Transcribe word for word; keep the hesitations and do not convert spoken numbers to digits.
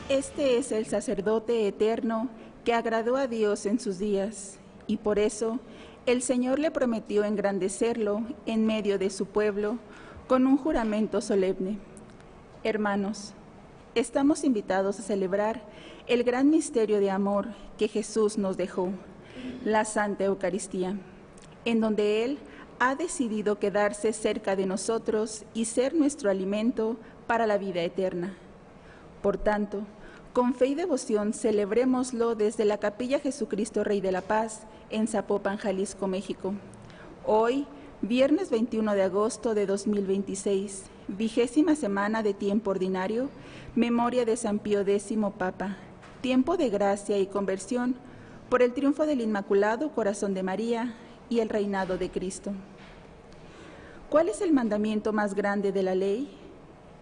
Este es el sacerdote eterno que agradó a Dios en sus días, y por eso el Señor le prometió engrandecerlo en medio de su pueblo con un juramento solemne. Hermanos, estamos invitados a celebrar el gran misterio de amor que Jesús nos dejó, la Santa Eucaristía, en donde Él ha decidido quedarse cerca de nosotros y ser nuestro alimento para la vida eterna. Por tanto, con fe y devoción celebrémoslo desde la Capilla Jesucristo Rey de la Paz en Zapopan, Jalisco, México. Hoy, viernes veintiuno de agosto de dos mil veintiséis, vigésima semana de tiempo ordinario, memoria de San Pío décimo Papa, tiempo de gracia y conversión por el triunfo del Inmaculado Corazón de María y el reinado de Cristo. ¿Cuál es el mandamiento más grande de la ley?